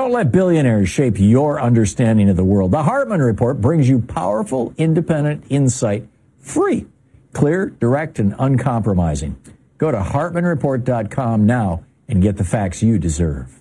Don't let billionaires shape your understanding of the world. The Hartman Report brings you powerful, independent insight, free, clear, direct, and uncompromising. Go to hartmanreport.com now and get the facts you deserve.